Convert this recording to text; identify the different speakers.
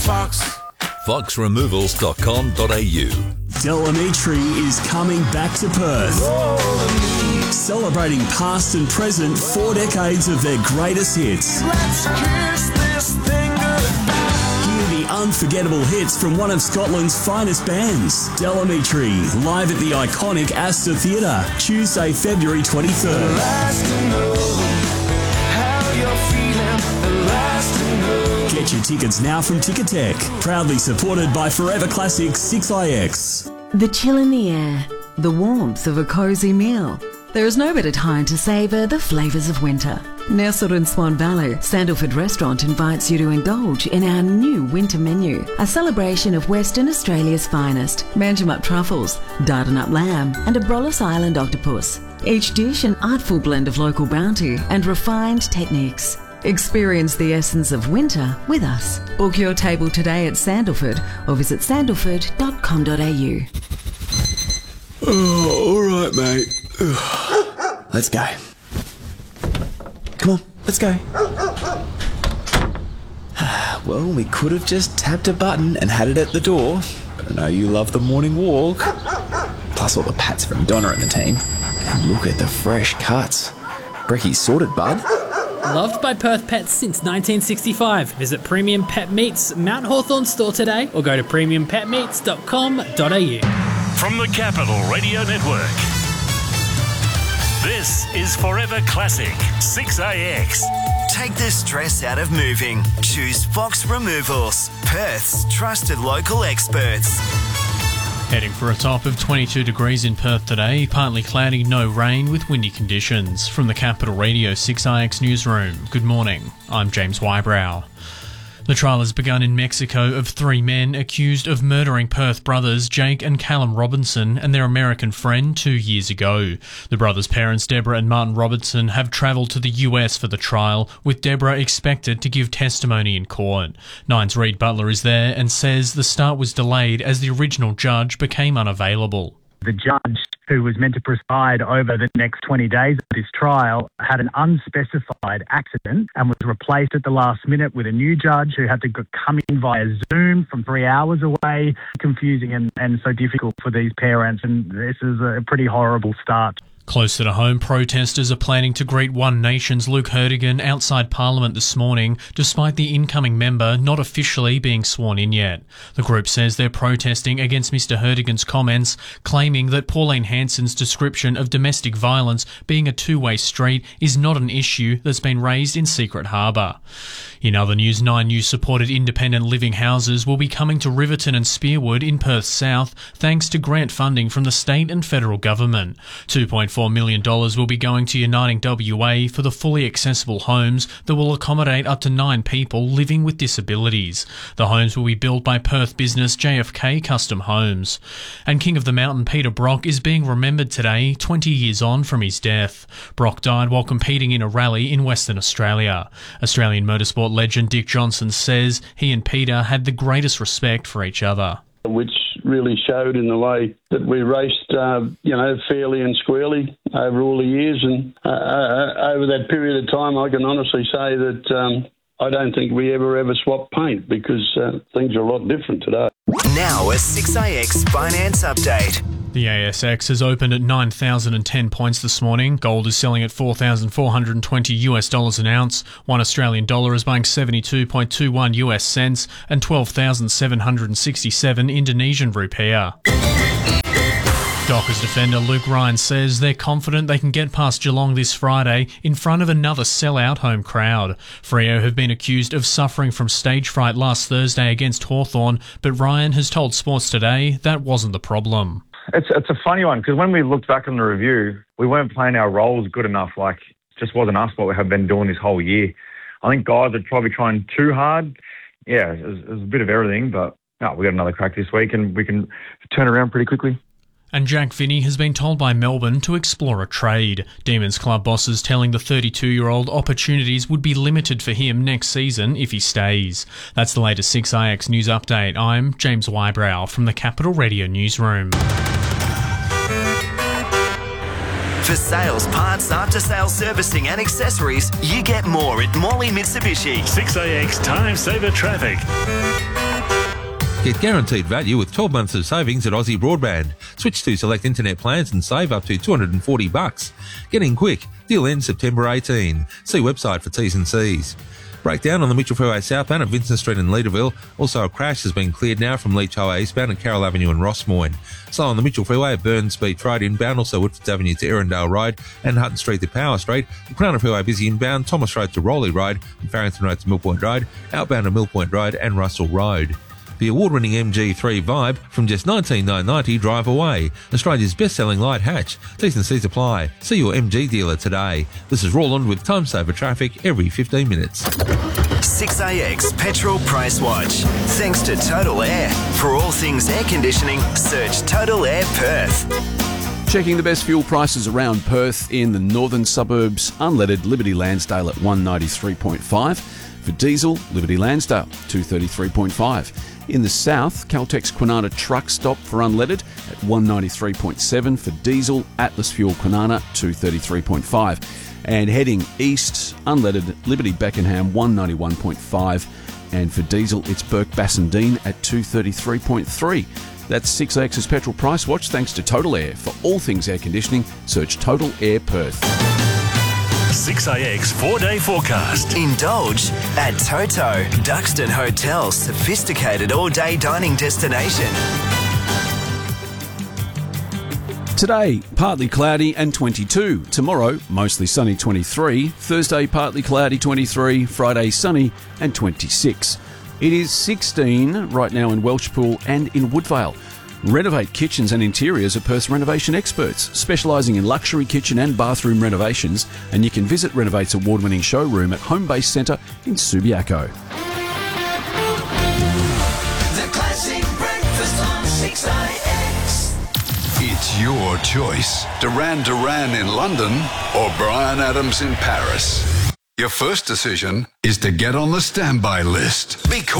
Speaker 1: Fox.
Speaker 2: foxremovals.com.au.
Speaker 3: Delamitri is coming back to Perth, celebrating past and present 4 decades of their greatest hits.
Speaker 1: Let's kiss this thing goodbye.
Speaker 3: Hear the unforgettable hits from one of Scotland's finest bands, Delamitri, live at the iconic Astor Theatre, Tuesday, February 23rd.
Speaker 1: Last to know how you're feeling. The last to know.
Speaker 3: Get your tickets now from Ticketek, proudly supported by Forever Classic 6IX.
Speaker 4: The chill in the air, the warmth of a cosy meal. There is no better time to savour the flavours of winter. Nestled in Swan Valley, Sandalford Restaurant invites you to indulge in our new winter menu, a celebration of Western Australia's finest, Manjimup truffles, Dardanup lamb and a Brollis Island octopus. Each dish an artful blend of local bounty and refined techniques. Experience the essence of winter with us. Book your table today at Sandalford or visit sandalford.com.au.
Speaker 5: Oh, all right, mate. Let's go. Come on, let's go. Well, we could have just tapped a button and had it at the door. But I know you love the morning walk. Plus all the pats from Donna and the team. And look at the fresh cuts. Brecky's sorted, bud.
Speaker 6: Loved by Perth pets since 1965. Visit Premium Pet Meats Mount Hawthorn store today or go to premiumpetmeats.com.au.
Speaker 7: From the Capital Radio Network, this is Forever Classic 6AX.
Speaker 8: Take the stress out of moving. Choose Fox Removals, Perth's trusted local experts.
Speaker 9: Heading for a top of 22 degrees in Perth today, partly cloudy, no rain with windy conditions. From the Capital Radio 6IX newsroom, good morning, I'm James Wybrow. The trial has begun in Mexico of 3 men accused of murdering Perth brothers Jake and Callum Robinson and their American friend 2 years ago. The brothers' parents, Deborah and Martin Robinson, have travelled to the US for the trial, with Deborah expected to give testimony in court. Nine's Reed Butler is there and says the start was delayed as the original judge became unavailable.
Speaker 10: The judge who was meant to preside over the next 20 days of this trial had an unspecified accident and was replaced at the last minute with a new judge who had to come in via Zoom from 3 hours away. Confusing and so difficult for these parents, and this is a pretty horrible start.
Speaker 9: Closer to home, protesters are planning to greet One Nation's Luke Herdigan outside Parliament this morning, despite the incoming member not officially being sworn in yet. The group says they're protesting against Mr Herdigan's comments, claiming that Pauline Hanson's description of domestic violence being a two-way street is not an issue that's been raised in Secret Harbour. In other news, 9 new supported independent living houses will be coming to Riverton and Spearwood in Perth South, thanks to grant funding from the state and federal government. $2.4 million will be going to Uniting WA for the fully accessible homes that will accommodate up to 9 people living with disabilities. The homes will be built by Perth business JFK Custom Homes. And King of the Mountain Peter Brock is being remembered today, 20 years on from his death. Brock died while competing in a rally in Western Australia. Australian motorsport legend Dick Johnson says he and Peter had the greatest respect for each other.
Speaker 11: Which really showed in the way that we raced, fairly and squarely over all the years. And over that period of time, I can honestly say that I don't think we ever swapped paint because things are a lot different today.
Speaker 8: Now a 6IX Finance Update.
Speaker 9: The ASX has opened at 9,010 points this morning. Gold is selling at $4,420 an ounce. $1 Australian dollar is buying 72.21 US cents and 12,767 Indonesian rupiah. Dockers defender Luke Ryan says they're confident they can get past Geelong this Friday in front of another sellout home crowd. Freo have been accused of suffering from stage fright last Thursday against Hawthorn, but Ryan has told Sports Today that wasn't the problem.
Speaker 12: It's a funny one because when we looked back on the review, we weren't playing our roles good enough. Like, it just wasn't us what we have been doing this whole year. I think guys are probably trying too hard. Yeah, it was a bit of everything, but we got another crack this week and we can turn around pretty quickly.
Speaker 9: And Jack Finney has been told by Melbourne to explore a trade. Demons club bosses telling the 32-year-old opportunities would be limited for him next season if he stays. That's the latest 6IX News Update. I'm James Wybrow from the Capital Radio Newsroom.
Speaker 8: For sales, parts, after-sales servicing and accessories, you get more at Morley Mitsubishi.
Speaker 7: 6AX Time Saver Traffic.
Speaker 2: Get guaranteed value with 12 months of savings at Aussie Broadband. Switch to select internet plans and save up to $240. Get in quick. Deal ends September 18. See website for T's and C's. Breakdown on the Mitchell Freeway southbound at Vincent Street in Leederville. Also, a crash has been cleared now from Leach Highway eastbound at Carroll Avenue and Rossmoyne. So on the Mitchell Freeway at Burns Beach Road inbound, also Woodfords Avenue to Erindale Road and Hutton Street to Power Street. The Cronulla Freeway busy inbound, Thomas Road to Rowley Road and Farrington Road to Millpoint Road, outbound to Millpoint Road and Russell Road. The award-winning MG3 Vibe from just $19,990 drive away. Australia's best-selling light hatch. T's and C's apply. See your MG dealer today. This is Roland with Time Saver Traffic every 15 minutes.
Speaker 8: 6AX Petrol Price Watch. Thanks to Total Air. For all things air conditioning, search Total Air Perth.
Speaker 13: Checking the best fuel prices around Perth in the northern suburbs. Unleaded Liberty Lansdale at 193.5. For diesel, Liberty Lansdale 233.5. In the south, Caltex Kwinana truck stop for unleaded at 193.7. For diesel, Atlas Fuel Kwinana 233.5. And heading east, unleaded Liberty Beckenham 191.5. And for diesel, it's Burke Bassendean at 233.3. That's 6AX's Petrol Price Watch thanks to Total Air. For all things air conditioning, search Total Air Perth.
Speaker 7: 6AX 4-day forecast.
Speaker 8: Indulge at Toto, Duxton Hotel's sophisticated all-day dining destination.
Speaker 13: Today, partly cloudy and 22. Tomorrow, mostly sunny 23. Thursday, partly cloudy 23. Friday, sunny and 26. It is 16 right now in Welshpool and in Woodvale. Renovate Kitchens and Interiors are Perth's renovation experts, specialising in luxury kitchen and bathroom renovations, and you can visit Renovate's award-winning showroom at Home Base Centre in Subiaco.
Speaker 1: The classic breakfast on 6IX.
Speaker 14: It's your choice. Duran Duran in London or Bryan Adams in Paris. Your first decision is to get on the standby list. Because